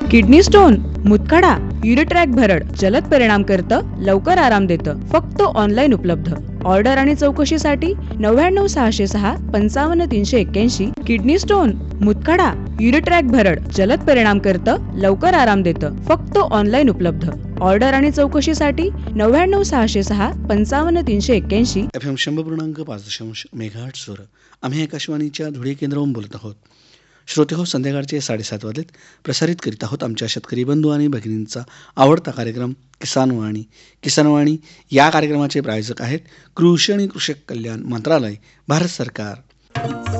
Kidney stone, मुतखडा, युरिट्रॅक भरड जलद परिणाम करतं, लवकर आराम देतं. फक्त ऑनलाईन उपलब्ध. ऑर्डर आणि चौकशीसाठी 99 606 55 381. किडनी स्टोन, मुतखडा, युरिट्रॅक भरड जलद परिणाम करतं, लवकर आराम देतं. फक्त ऑनलाईन उपलब्ध. ऑर्डर आणि चौकशीसाठी 99 606 55 381. FM 100.5 मेगाहर्ट्झवर आम्ही आकाशवाणीच्या धुळे केंद्रावरून बोलत आहोत. श्रोते हो, संध्याकाळचे 7:30 वाजलेत. प्रसारित करीत आहोत आमच्या शेतकरी बंधू आणि भगिनींचा आवडता कार्यक्रम किसानवाणी. किसानवाणी या कार्यक्रमाचे प्रायोजक आहेत कृषी आणि कृषक कल्याण मंत्रालय, भारत सरकार.